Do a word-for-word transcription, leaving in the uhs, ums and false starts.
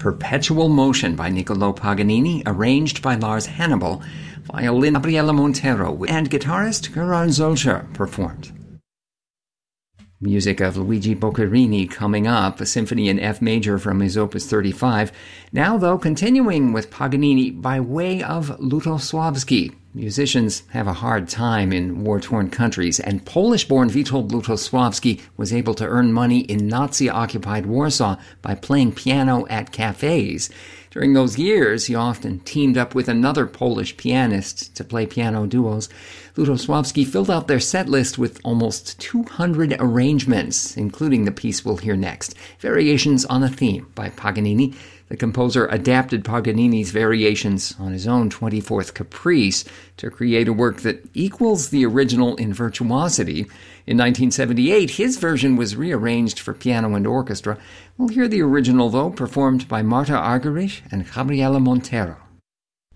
Perpetual Motion by Niccolò Paganini, arranged by Lars Hannibal, violin Gabriele Montero, and guitarist Gerard Zolcher performed. Music of Luigi Boccherini coming up, a symphony in F major from his Opus thirty-five. Now, though, continuing with Paganini by way of Lutosławski. Musicians have a hard time in war-torn countries, and Polish-born Witold Lutosławski was able to earn money in Nazi-occupied Warsaw by playing piano at cafes. During those years, he often teamed up with another Polish pianist to play piano duos. Lutosławski filled out their set list with almost two hundred arrangements, including the piece we'll hear next, Variations on a Theme by Paganini. The composer adapted Paganini's variations on his own twenty-fourth Caprice to create a work that equals the original in virtuosity. In nineteen seventy-eight, his version was rearranged for piano and orchestra. We'll hear the original, though, performed by Marta Argerich and Gabriele Montero.